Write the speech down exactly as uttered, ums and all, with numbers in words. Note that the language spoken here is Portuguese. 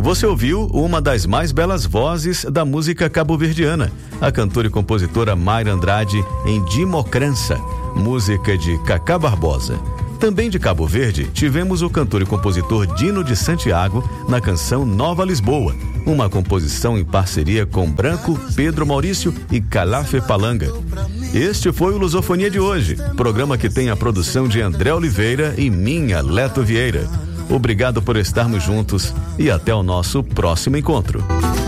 Você ouviu uma das mais belas vozes da música cabo-verdiana, a cantora e compositora Mayra Andrade em Dimocrança, música de Cacá Barbosa. Também de Cabo Verde, tivemos o cantor e compositor Dino de Santiago na canção Nova Lisboa, uma composição em parceria com Branco, Pedro Maurício e Calafe Palanga. Este foi o Lusofonia de hoje, programa que tem a produção de André Oliveira e minha, Leto Vieira. Obrigado por estarmos juntos e até o nosso próximo encontro.